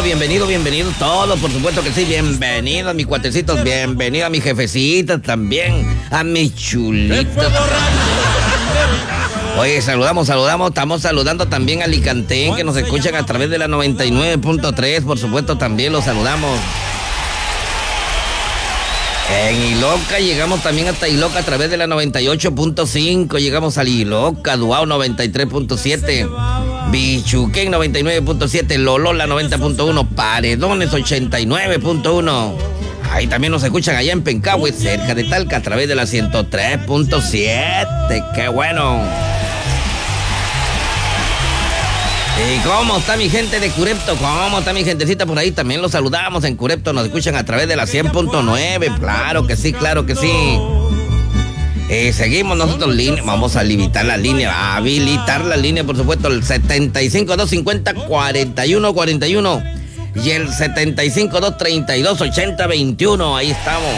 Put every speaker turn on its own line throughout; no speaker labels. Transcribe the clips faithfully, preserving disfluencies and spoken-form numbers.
bienvenido, bienvenido todos, por supuesto que sí, bienvenido a mis cuatecitos, bienvenido a mis jefecitas también, a mis chulitos. Oye, saludamos, saludamos, estamos saludando también a Alicantén, que nos escuchan a través de la noventa y nueve punto tres, por supuesto también los saludamos. En Iloca llegamos también hasta Iloca a través de la noventa y ocho punto cinco, llegamos a Iloca, Duao noventa y tres punto siete, Bichuquén noventa y nueve punto siete, Lolola noventa punto uno, Paredones ochenta y nueve punto uno. Ahí también nos escuchan allá en Pencahue, cerca de Talca, a través de la ciento tres punto siete. ¡Qué bueno! ¿Y cómo está mi gente de Curepto? ¿Cómo está mi gentecita por ahí? También los saludamos en Curepto, nos escuchan a través de la cien punto nueve. Claro que sí, claro que sí. Eh, seguimos nosotros línea, vamos a habilitar la línea, a habilitar la línea, por supuesto, el setenta y cinco, doscientos cincuenta, cuarenta y uno cuarenta y uno y el setenta y cinco, doscientos treinta y dos, ochenta veintiuno. Ahí estamos.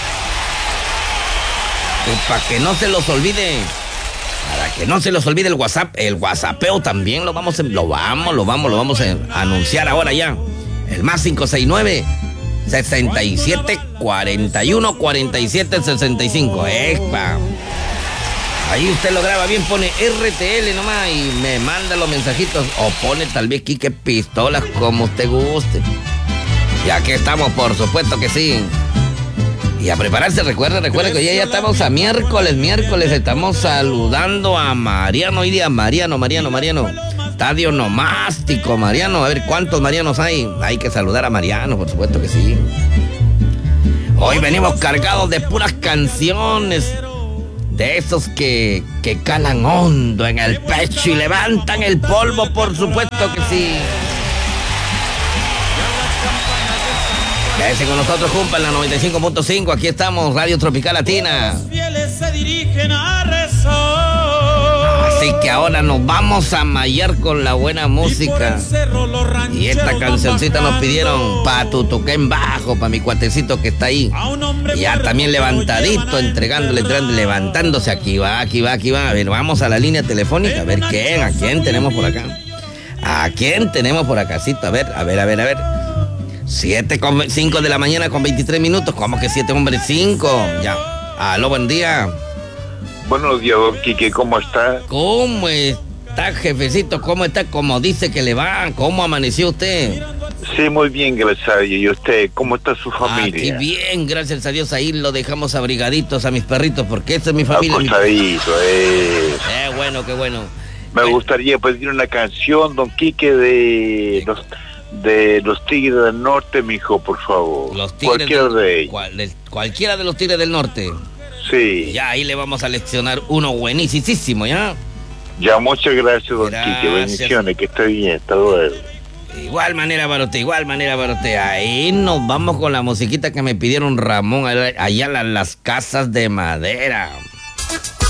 Y para que no se los olvide, para que no se los olvide el WhatsApp, el WhatsAppeo también lo vamos, a, lo vamos, lo vamos, lo vamos a anunciar ahora ya. El más cinco seis nueve, sesenta y siete, cuarenta y uno, cuarenta y siete, sesenta y cinco. ¡Epa! Ahí usted lo graba bien, pone R T L nomás y me manda los mensajitos. O pone tal vez Quique Pistolas, como usted guste. Ya que estamos, por supuesto que sí. Y a prepararse, recuerde, recuerde que hoy ya estamos a miércoles, miércoles, estamos saludando a Mariano hoy día, Mariano, Mariano, Mariano. Estadio Nomástico, Mariano, a ver cuántos Marianos hay. Hay que saludar a Mariano, por supuesto que sí. Hoy venimos cargados de puras canciones, de esos que, que calan hondo en el pecho y levantan el polvo, por supuesto que sí. Quédense con nosotros, Jumpa, en la noventa y cinco punto cinco. Aquí estamos, Radio Tropical Latina. Así que ahora nos vamos a mallar con la buena música. Y esta cancioncita nos pidieron pa' tu toquén bajo, pa' mi cuatecito que está ahí. Ya también levantadito, entregándole, entregando, levantándose. Aquí va, aquí va, aquí va. A ver, vamos a la línea telefónica. A ver quién, a quién tenemos por acá. ¿A quién tenemos por acácito? A ver, a ver, a ver, a ver. siete con cinco de la mañana con veintitrés minutos. ¿Cómo que siete, hombre? cinco. Ya. Aló, buen día.
Buenos días, don Quique, ¿cómo está?
¿Cómo está, jefecito? ¿Cómo está? ¿Cómo dice que le va? ¿Cómo amaneció usted?
Sí, muy bien, gracias a Dios. ¿Y usted? ¿Cómo está su familia?
Aquí bien, gracias a Dios. Ahí lo dejamos abrigaditos a mis perritos, porque esta es mi familia.
Acostadito, eh.
Eh, bueno, qué bueno.
Me
bueno.
gustaría pedir una canción, don Quique, de los de los Tigres del Norte, mijo, por favor.
Los Tigres
Cualquiera
del,
de ellos.
Cual, de, cualquiera de los Tigres del Norte.
Sí.
Ya ahí le vamos a leccionar uno buenísimo, ¿ya?
Ya, muchas gracias, don
Gracias.
Quique. Bendiciones, que esté bien, hasta luego.
Igual manera para usted, igual manera para usted. Ahí nos vamos con la musiquita que me pidieron Ramón, allá en las casas de madera.